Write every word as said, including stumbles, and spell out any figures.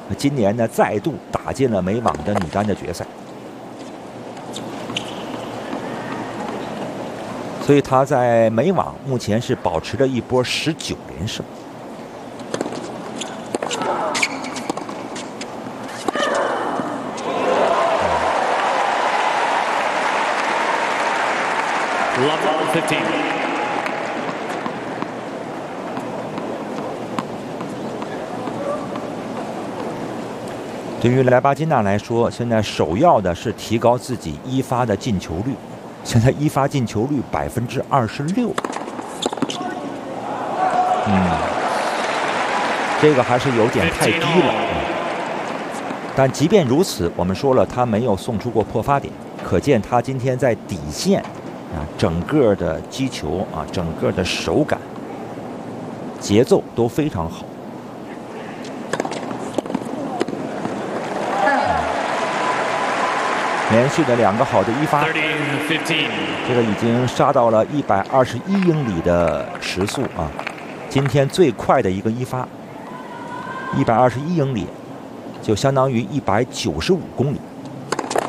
今年呢再度打进了美网的女单的决赛，所以她在美网目前是保持着一波十九连胜。 Level fifteen. 对于莱巴金娜来说，现在首要的是提高自己一发的进球率。现在一发进球率百分之二十六，嗯，这个还是有点太低了。但即便如此，我们说了，他没有送出过破发点，可见他今天在底线。 啊，整个的击球啊，整个的手感、节奏都非常好。连续的两个好的一发，这个已经杀到了一百二十一英里的时速啊！今天最快的一个一发，一百二十一英里，就相当于一百九十五公里。